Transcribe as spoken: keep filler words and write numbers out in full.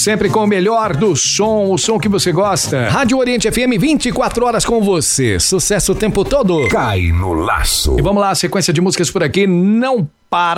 sempre com o melhor do som, o som que você gosta. Rádio Oriente F M, vinte e quatro horas com você. Sucesso o tempo todo. Cai no laço. E vamos lá, sequência de músicas por aqui. Não para.